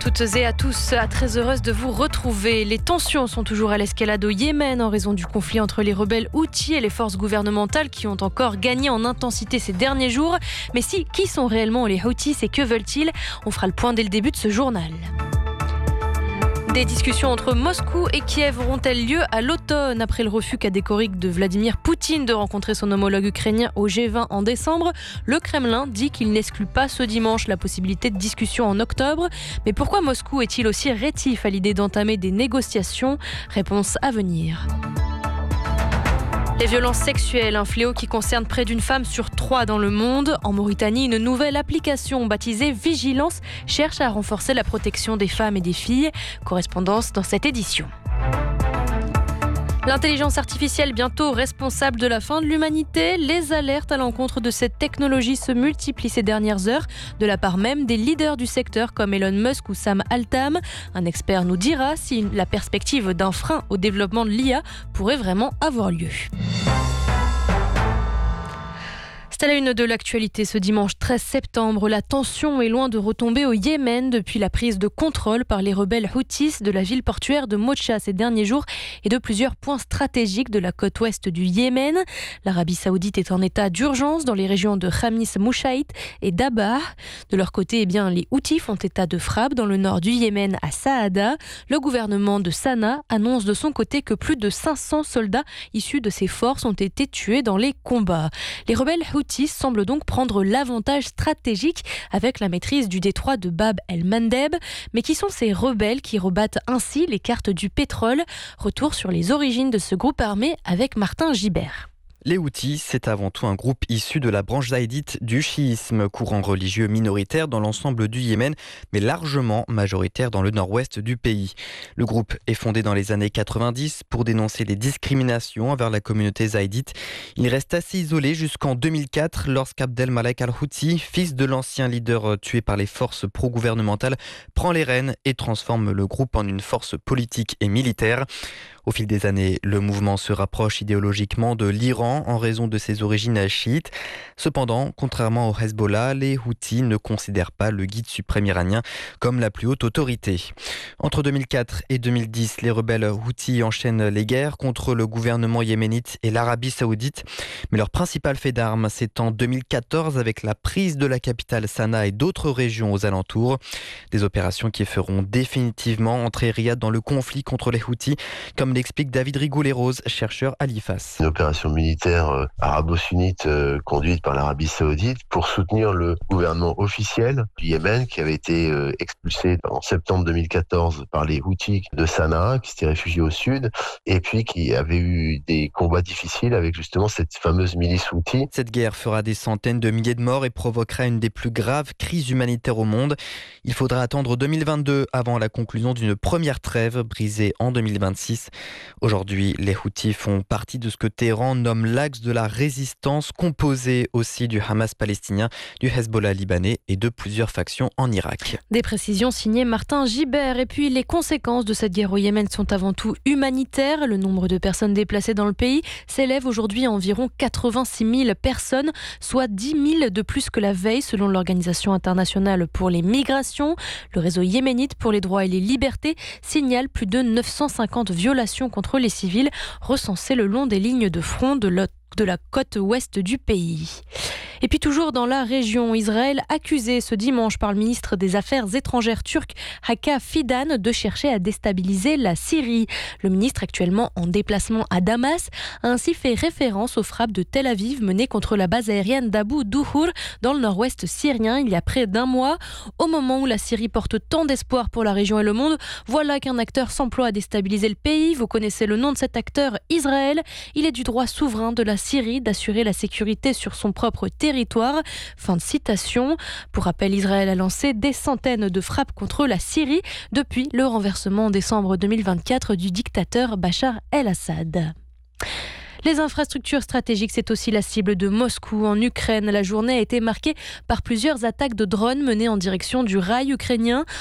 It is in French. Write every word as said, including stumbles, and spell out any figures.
toutes et à tous, très heureuse de vous retrouver. Les tensions sont toujours à l'escalade au Yémen en raison du conflit entre les rebelles Houthis et les forces gouvernementales qui ont encore gagné en intensité ces derniers jours. Mais si, qui sont réellement les Houthis et que veulent-ils ? On fera le point dès le début de ce journal. Des discussions entre Moscou et Kiev auront-elles lieu à l'automne après le refus catégorique de Vladimir Poutine de rencontrer son homologue ukrainien au G vingt en décembre? Le Kremlin dit qu'il n'exclut pas ce dimanche la possibilité de discussion en octobre. Mais pourquoi Moscou est-il aussi rétif à l'idée d'entamer des négociations? Réponse à venir. Les violences sexuelles, un fléau qui concerne près d'une femme sur trois dans le monde. En Mauritanie, une nouvelle application baptisée Vigilance cherche à renforcer la protection des femmes et des filles. Correspondance dans cette édition. L'intelligence artificielle bientôt responsable de la fin de l'humanité. Les alertes à l'encontre de cette technologie se multiplient ces dernières heures, de la part même des leaders du secteur comme Elon Musk ou Sam Altman. Un expert nous dira si la perspective d'un frein au développement de l'I A pourrait vraiment avoir lieu. C'est à la une de l'actualité ce dimanche treize septembre. La tension est loin de retomber au Yémen depuis la prise de contrôle par les rebelles Houthis de la ville portuaire de Mocha ces derniers jours et de plusieurs points stratégiques de la côte ouest du Yémen. L'Arabie Saoudite est en état d'urgence dans les régions de Khamis Mouchaït et Dabah. De leur côté, eh bien, les Houthis font état de frappe dans le nord du Yémen à Saada. Le gouvernement de Sanaa annonce de son côté que plus de cinq cents soldats issus de ces forces ont été tués dans les combats. Les rebelles Houthis semble donc prendre l'avantage stratégique avec la maîtrise du détroit de Bab el-Mandeb. Mais qui sont ces rebelles qui rebattent ainsi les cartes du pétrole? Retour sur les origines de ce groupe armé avec Martin Gibert. Les Houthis, c'est avant tout un groupe issu de la branche zaïdite du chiisme, courant religieux minoritaire dans l'ensemble du Yémen, mais largement majoritaire dans le nord-ouest du pays. Le groupe est fondé dans les années quatre-vingt-dix pour dénoncer les discriminations envers la communauté zaïdite. Il reste assez isolé jusqu'en deux mille quatre, lorsqu'Abdel Malek al-Houthi, fils de l'ancien leader tué par les forces pro-gouvernementales, prend les rênes et transforme le groupe en une force politique et militaire. Au fil des années, le mouvement se rapproche idéologiquement de l'Iran en raison de ses origines chiites. Cependant, contrairement au Hezbollah, les Houthis ne considèrent pas le guide suprême iranien comme la plus haute autorité. Entre deux mille quatre et deux mille dix, les rebelles Houthis enchaînent les guerres contre le gouvernement yéménite et l'Arabie Saoudite. Mais leur principal fait d'armes, c'est en deux mille quatorze avec la prise de la capitale Sanaa et d'autres régions aux alentours. Des opérations qui feront définitivement entrer Riyad dans le conflit contre les Houthis, comme l'explique David Rigou-les-Roses, chercheur à l'I F A S. Une opération militaire euh, arabo-sunnite euh, conduite par l'Arabie Saoudite pour soutenir le gouvernement officiel du Yémen qui avait été euh, expulsé en septembre deux mille quatorze par les Houthis de Sanaa, qui s'étaient réfugiés au sud, et puis qui avait eu des combats difficiles avec justement cette fameuse milice Houthi. Cette guerre fera des centaines de milliers de morts et provoquera une des plus graves crises humanitaires au monde. Il faudra attendre deux mille vingt-deux avant la conclusion d'une première trêve brisée en deux mille vingt-six. Aujourd'hui, les Houthis font partie de ce que Téhéran nomme l'axe de la résistance, composé aussi du Hamas palestinien, du Hezbollah libanais et de plusieurs factions en Irak. Des précisions signées Martin Gibert. Et puis les conséquences de cette guerre au Yémen sont avant tout humanitaires. Le nombre de personnes déplacées dans le pays s'élève aujourd'hui à environ quatre-vingt-six mille personnes, soit dix mille de plus que la veille selon l'Organisation internationale pour les migrations. Le réseau yéménite pour les droits et les libertés signale plus de neuf cent cinquante violations contre les civils recensées le long des lignes de front de l'O T A N. De la côte ouest du pays. Et puis toujours dans la région, Israël accusé ce dimanche par le ministre des Affaires étrangères turc Hakan Fidan de chercher à déstabiliser la Syrie. Le ministre, actuellement en déplacement à Damas, a ainsi fait référence aux frappes de Tel Aviv menées contre la base aérienne d'Abu Douhour dans le nord-ouest syrien il y a près d'un mois. Au moment où la Syrie porte tant d'espoir pour la région et le monde, voilà qu'un acteur s'emploie à déstabiliser le pays. Vous connaissez le nom de cet acteur, Israël. Il est du droit souverain de la Syrie d'assurer la sécurité sur son propre territoire. Fin de citation. Pour rappel, Israël a lancé des centaines de frappes contre la Syrie depuis le renversement en décembre deux mille vingt-quatre du dictateur Bachar el-Assad. Les infrastructures stratégiques, c'est aussi la cible de Moscou en Ukraine. La journée a été marquée par plusieurs attaques de drones menées en direction du rail ukrainien.